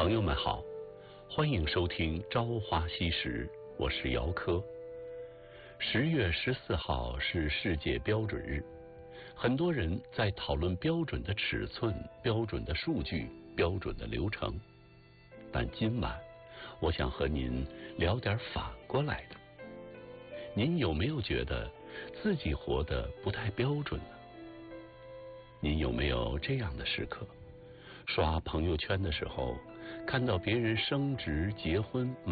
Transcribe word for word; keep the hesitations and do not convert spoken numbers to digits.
朋友们好，欢迎收听《朝花夕拾》，我是姚科。十月十四号是世界标准日，很多人在讨论标准的尺寸、标准的数据、标准的流程。但今晚，我想和您聊点反过来的。您有没有觉得自己活得不太标准呢？您有没有这样的时刻？刷朋友圈的时候，看到别人升职、结婚、